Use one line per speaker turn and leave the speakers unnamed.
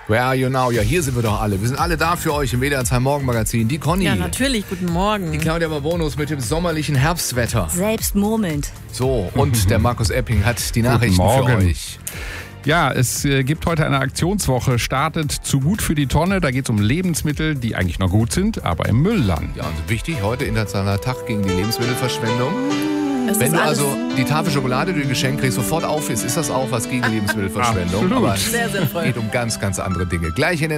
Where are you now? Ja, hier sind wir doch alle. Wir sind alle da für euch im WDR 2 Morgenmagazin. Die Conny.
Ja, natürlich. Guten Morgen.
Die Claudia Barbonus mit dem sommerlichen Herbstwetter.
Selbst murmelnd.
So, und der Markus Epping hat die Nachrichten für euch.
Ja, es gibt heute eine Aktionswoche, startet zu gut für die Tonne. Da geht es um Lebensmittel, die eigentlich noch gut sind, aber im Müll landen.
Ja, und wichtig, heute internationaler Tag gegen die Lebensmittelverschwendung. Wenn du
alles
also die Tafel Schokolade, die du geschenkt kriegst, sofort auf ist das auch was gegen die Lebensmittelverschwendung.
Absolut.
Aber
sehr, sehr
es geht um ganz, ganz andere Dinge. Gleich in den